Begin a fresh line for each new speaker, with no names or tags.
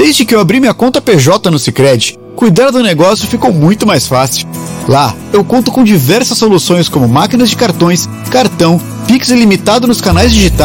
Desde que eu abri minha conta PJ no Sicredi, cuidar do negócio ficou muito mais fácil. Lá, eu conto com diversas soluções como máquinas de cartões, cartão, Pix ilimitado nos canais digitais,